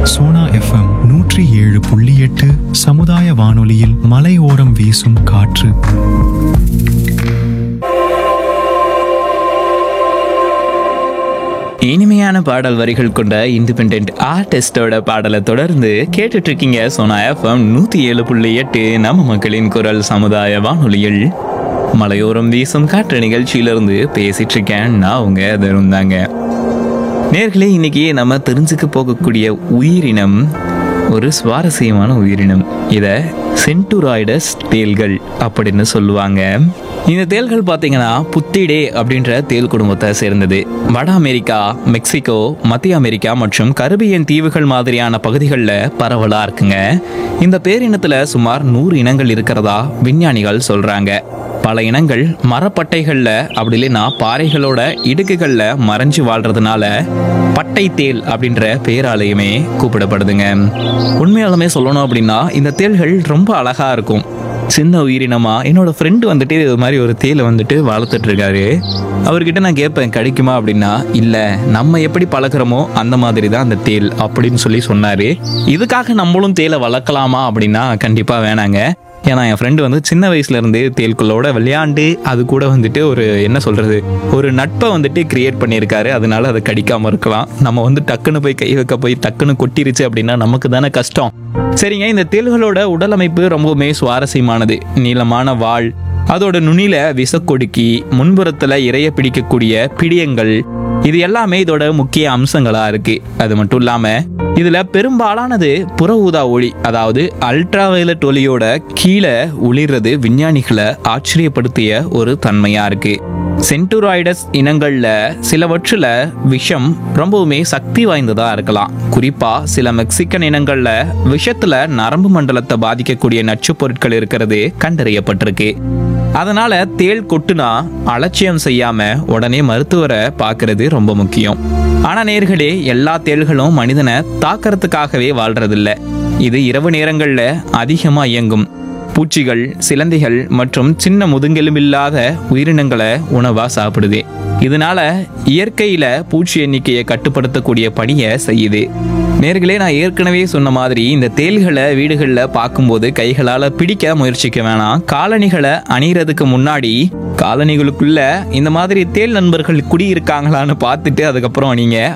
Sona FM 107.8 சமுதாய வானொலியில் மலையோரம் வீசும் காற்று. இனிமையான பாடல் வரிகள் கொண்ட இண்டிபெண்டன்ட் ஆர்டிஸ்டோட பாடலை தொடர்ந்து கேட்டுட்டு இருக்கீங்க சோனா எஃப்எம் 107.8 நம்ம மக்களின் குரல் சமுதாய வானொலியில் மலையோரம் வீசும் காற்று நிகழ்ச்சியிலிருந்து பேசிட்டு இருக்கேன். நான் உங்க தருந்தாங்க. நேர்களே, இன்னைக்கு நம்ம தெரிஞ்சுக்க போகக்கூடிய உயிரினம் ஒரு சுவாரஸ்யமான உயிரினம். இதை சென்டுராய்டஸ் தேள்கள் அப்படின்னு சொல்லுவாங்க. இந்த தேள்கள் பார்த்தீங்கன்னா புத்திடே அப்படின்ற தேள் குடும்பத்தை சேர்ந்தது. வட அமெரிக்கா, மெக்சிகோ, மத்திய அமெரிக்கா மற்றும் கரிபியன் தீவுகள் மாதிரியான பகுதிகளில் பரவலாக இருக்குங்க. இந்த பேரினத்தில் சுமார் 100 இனங்கள் இருக்கிறதா விஞ்ஞானிகள் சொல்றாங்க. பல இனங்கள் மரப்பட்டைகளில் அப்படி இல்லைன்னா பாறைகளோட இடுக்குகளில் மறைஞ்சு வாழ்றதுனால பட்டை தேள் அப்படின்ற பேராலையுமே கூப்பிடப்படுதுங்க. உண்மையாலுமே சொல்லணும் அப்படின்னா இந்த தேள்கள் ரொம்ப அழகா இருக்கும். சின்ன உயிரினமா என்னோட ஃப்ரெண்டு வந்துட்டு இது மாதிரி ஒரு தேலை வந்துட்டு வளர்த்துட்டு இருக்காரு. அவர்கிட்ட நான் கேட்பேன் கிடைக்குமா அப்படின்னா, இல்லை நம்ம எப்படி பழக்கிறோமோ அந்த மாதிரி தான் அந்த தேல் அப்படின்னு சொல்லி சொன்னாரு. இதுக்காக நம்மளும் தேலை வளர்க்கலாமா அப்படின்னா கண்டிப்பா வேணாங்க. ஏன்னா என் ஃப்ரெண்டு வந்து சின்ன வயசுல இருந்து தேல்களோட விளையாண்டு அது கூட வந்துட்டு ஒரு என்ன சொல்றது ஒரு நட்பை வந்துட்டு கிரியேட் பண்ணியிருக்காரு. அதனால அதை கடிக்காம இருக்கலாம். நம்ம வந்து டக்குன்னு போய் கை வைக்க போய் டக்குன்னு கொட்டிருச்சு அப்படின்னா நமக்கு தானே கஷ்டம். சரிங்க, இந்த தேள்களோட உடல் அமைப்பு ரொம்பவுமே சுவாரஸ்யமானது. நீளமான வால், அதோட நுனியில விசக்கொடுக்கி, முன்புறத்துல இறைய பிடிக்கக்கூடிய பிடியங்கள், இது எல்லாமே இதோட முக்கிய அம்சங்களா இருக்கு. அது மட்டும் இல்லாம இதுல பெரும்பாலானது புற ஊதா ஒளி, அதாவது அல்ட்ரா வயலட் ஒளியோட கீழே ஒளிர்றது விஞ்ஞானிகளை ஆச்சரியப்படுத்திய ஒரு தன்மையா இருக்கு. சென்டுராய்டஸ் இனங்கள்ல சிலவற்றுல விஷம் ரொம்பவுமே சக்தி வாய்ந்ததா இருக்கலாம். குறிப்பா சில மெக்சிகன் இனங்கள்ல விஷத்துல நரம்பு மண்டலத்தை பாதிக்கக்கூடிய நச்சு பொருட்கள் இருக்கிறது கண்டறியப்பட்டிருக்கு. அதனால தேள் கொட்டுனா அலட்சியம் செய்யாம உடனே மருத்துவரை பார்க்கறது ரொம்ப முக்கியம். ஆனா நேர்களே, எல்லா தேள்களும் மனிதனை தாக்கறதுக்காகவே வாழ்றதில்ல. இது இரவு நேரங்கள்ல அதிகமா இயங்கும். பூச்சிகள், சிலந்திகள் மற்றும் சின்ன முதுகெலும்பில்லாத உயிரினங்களை உணவா சாப்பிடுது. இதனால இயற்கையில பூச்சி எண்ணிக்கையை கட்டுப்படுத்தக்கூடிய பணியை செய்யுது. நேர்களே, நான் ஏற்கனவே சொன்ன மாதிரி இந்த தேள்களை வீடுகளில் பார்க்கும்போது கைகளால் பிடிக்க முயற்சிக்க வேணாம். காலணிகளை அணிகிறதுக்கு முன்னாடி காலணிகளுக்குள்ள இந்த மாதிரி தேள் நண்பர்கள் குடியிருக்காங்களான்னு பார்த்துட்டு அதுக்கப்புறம் நீங்க